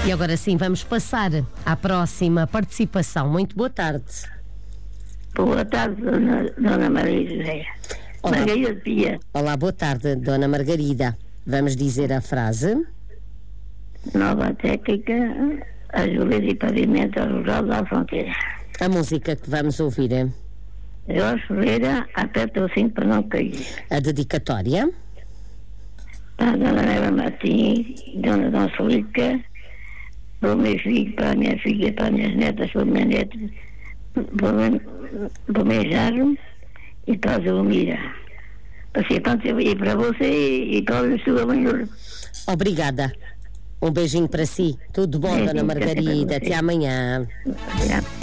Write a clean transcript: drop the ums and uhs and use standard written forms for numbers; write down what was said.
E agora sim, vamos passar à próxima participação. Muito boa tarde. Boa tarde, dona Maria José. Olá. Margarida Pia. Olá, boa tarde, Dona Margarida. Vamos dizer a frase. Nova técnica, azulejo e pavimento rural da fronteira. A música que vamos ouvir é Jorge Ferreira, aperta o cinto para não cair. a dedicatória. Para a dona Neva Martins, dona Dona Solica, para o meu filho, para a minha filha, para as minhas netas, para o meu neto, para o meu jarro e para a Zulmira. E para você e para o sua banhura. Obrigada. Um beijinho para si. Tudo bom, Dona Margarida. Até amanhã. Obrigada.